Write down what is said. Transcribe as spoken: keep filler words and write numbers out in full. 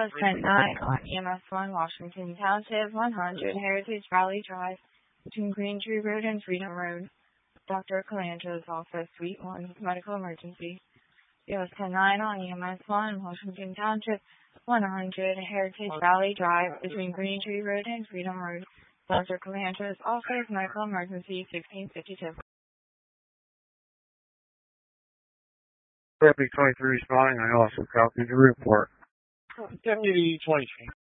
O S ten nine on E M S one, Washington Township, one hundred Heritage Valley Drive, between Green Tree Road and Freedom Road. Doctor Calandra's office, Suite one, medical emergency. E O S ten nine on E M S one, Washington Township, one hundred Heritage Valley Drive, between Green Tree Road and Freedom Road. Doctor Calandra's office, medical emergency, sixteen fifty-two. Deputy twenty-three responding. I also copied the report. Deputy twenty-three.